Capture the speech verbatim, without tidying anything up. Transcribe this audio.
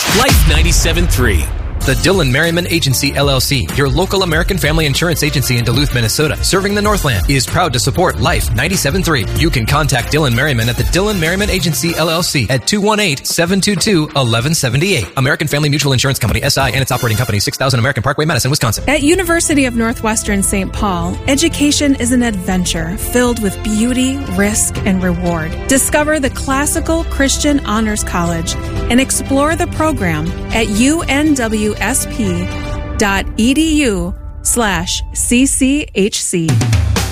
Life ninety-seven point three. The Dylan Merriman Agency, L L C, your local American family insurance agency in Duluth, Minnesota, serving the Northland, is proud to support Life ninety-seven point three. You can contact Dylan Merriman at the Dylan Merriman Agency, L L C at two one eight, seven two two, one one seven eight. American Family Mutual Insurance Company, S I, and its operating company, six thousand American Parkway, Madison, Wisconsin. At University of Northwestern Saint Paul, education is an adventure filled with beauty, risk, and reward. Discover the Classical Christian Honors College and explore the program at U N W S P dot E D U slash C C H C.